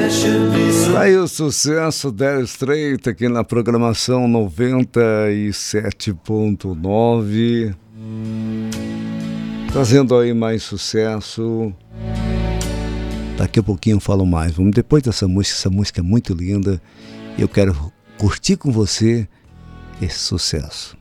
Tá aí o sucesso Dire Straits aqui na programação 97.9, trazendo aí mais sucesso. Daqui a pouquinho eu falo mais. Vamos depois dessa música. Essa música é muito linda e eu quero curtir com você esse sucesso.